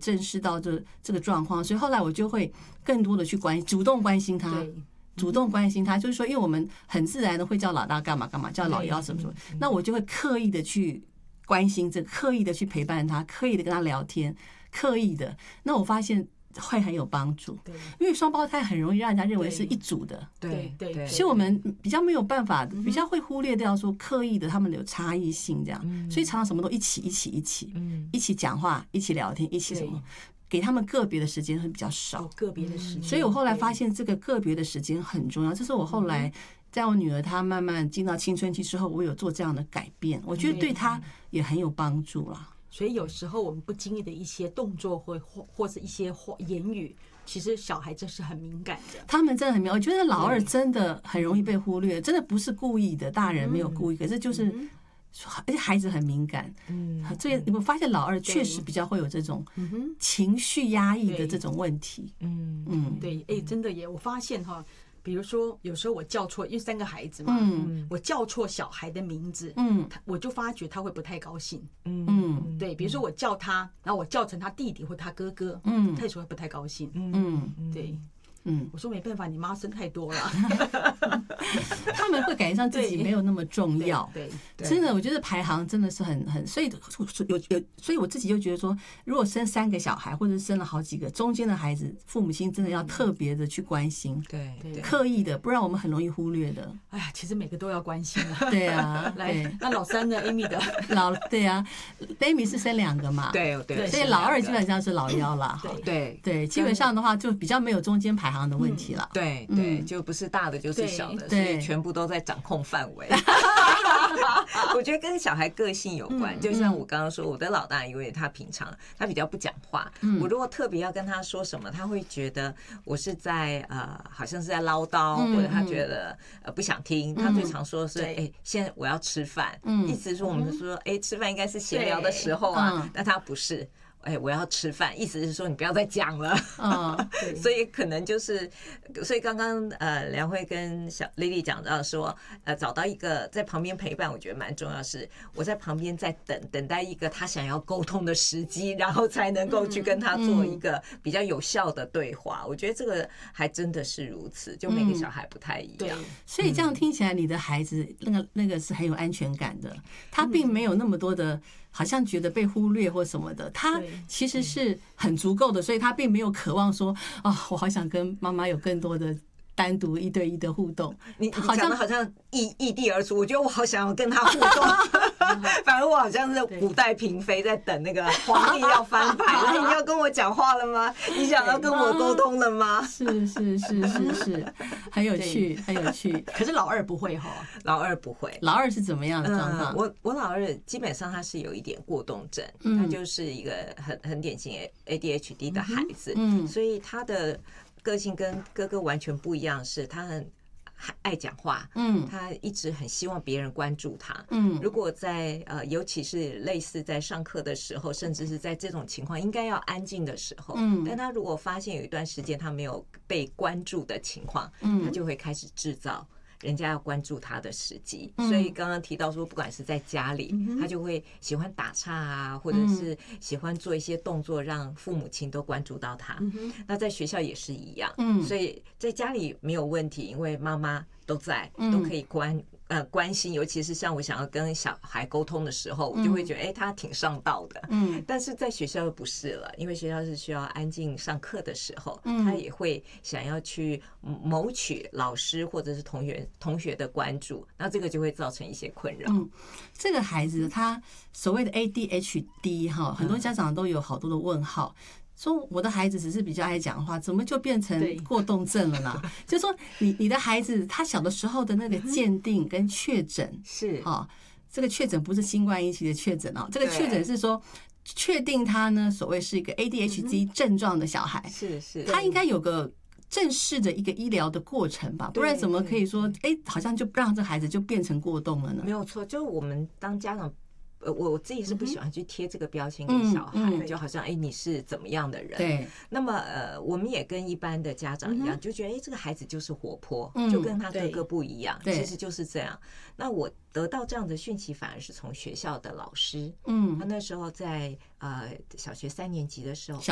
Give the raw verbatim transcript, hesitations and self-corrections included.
正视到这这个状况，所以后来我就会更多的去关主动关心他。主动关心他，就是说，因为我们很自然的会叫老大干嘛干嘛，叫老幺什么什么，那我就会刻意的去关心这，刻意的去陪伴他，刻意的跟他聊天，刻意的。那我发现会很有帮助，因为双胞胎很容易让人家认为是一组的， 对对对， 所以我们比较没有办法，比较会忽略掉说刻意的他们有差异性这样，所以常常什么都一起一起一起，一起讲话，一起聊天，一起什么。给他们个别的时间会比较少， 个别的时间， 所以我后来发现这个个别的时间很重要。这是我后来在我女儿她慢慢进到青春期之后，我有做这样的改变，我觉得对她也很有帮助啦。 所以有时候我们不经意的一些动作或或或是一些言语，其实小孩子是很敏感的。 他们真的很敏感，我觉得老二真的很容易被忽略，真的不是故意的，大人没有故意，可是就是。而且孩子很敏感，嗯，所以你会发现老二确实比较会有这种情绪压抑的这种问题， 嗯嗯，对，哎，真的耶，我发现哈，比如说有时候我叫错，因为三个孩子嘛，嗯，我叫错小孩的名字，嗯，我就发觉他会不太高兴，嗯，对，比如说我叫他，然后我叫成他弟弟或他哥哥，嗯，他有时候会不太高兴，嗯，对。嗯，我说没办法，你妈生太多了， 他们会感觉上自己没有那么重要。对，真的，我觉得排行真的是很很，所以有有，所以我自己就觉得说，如果生三个小孩，或者生了好几个，中间的孩子，父母亲真的要特别的去关心， 对， 刻意的，不然我们很容易忽略的。 哎呀，其实每个都要关心啊。 对啊， 来，那老三呢 ？Amy 的老对啊 ，Amy 是生两个嘛？ 对对， 所以老二基本上是老幺了。 对对，基本上的话就比较没有中间排行的问题了。 对对，就不是大的就是小的，所以全部都在掌控范围。我觉得跟小孩个性有关，就像我刚刚说，我的老大因为他平常他比较不讲话，我如果特别要跟他说什么，他会觉得我是在呃好像是在唠叨，或者他觉得呃不想听。他最常说的是哎，现在我要吃饭，意思是我们说哎吃饭应该是闲聊的时候啊，但他不是。哎，我要吃饭，意思是说你不要再讲了。嗯，所以可能就是，所以刚刚呃梁慧跟小丽丽讲到说，呃找到一个在旁边陪伴，我觉得蛮重要的是，我在旁边在等等待一个他想要沟通的时机，然后才能够去跟他做一个比较有效的对话。我觉得这个还真的是如此，就每个小孩不太一样。 嗯、所以这样听起来，你的孩子那个那个是很有安全感的，他并没有那么多的。好像觉得被忽略或什么的，他其实是很足够的，所以他并没有渴望说啊、哦，我好想跟妈妈有更多的单独一对一的互动。 你好像好像异异地而处，我觉得我好想要跟他互动，反而我好像是古代嫔妃在等那个皇帝要翻牌，你要跟我讲话了吗？你想要跟我沟通了吗？ 是是是是是，很有趣，很有趣。 可是老二不会哈， 老二不会。 老二是怎么样的状况？ 我我老二基本上他是有一点过动症，他就是一个很很典型 A D H D 的孩子，嗯，所以他的个性跟哥哥完全不一样，是他很爱讲话，嗯，他一直很希望别人关注他，嗯，如果在呃，尤其是类似在上课的时候，甚至是在这种情况应该要安静的时候，嗯，但他如果发现有一段时间他没有被关注的情况，嗯，他就会开始制造人家要关注他的时机，所以刚刚提到说，不管是在家里，他就会喜欢打岔啊，或者是喜欢做一些动作，让父母亲都关注到他。那在学校也是一样，所以在家里没有问题，因为妈妈都在，都可以关呃关心，尤其是像我想要跟小孩沟通的时候，我就会觉得哎、欸，他挺上道的。嗯，但是在学校不是了，因为学校是需要安静上课的时候，他也会想要去谋取老师或者是同学同学的关注，那这个就会造成一些困扰。 嗯，这个孩子他所谓的 A D H D 哈，很多家长都有好多的问号。说我的孩子只是比较爱讲话，怎么就变成过动症了呢？就说你你的孩子他小的时候的那个鉴定跟确诊是啊，这个确诊不是新冠一期的确诊啊，这个确诊是说确定他呢所谓是一个 A D H D 症状的小孩， 是是， 他应该有个正式的一个医疗的过程吧，不然怎么可以说哎，好像就让这孩子就变成过动了呢？ 没有错，就我们当家长。呃，我我自己是不喜欢去贴这个标签给小孩，嗯嗯、就好像哎、欸，你是怎么样的人？ 对。 那么呃，我们也跟一般的家长一样，就觉得哎、欸，这个孩子就是活泼，嗯、就跟他哥哥不一样，其实就是这样。那我得到这样的讯息，反而是从学校的老师，嗯，他那时候在呃小学三年级的时候，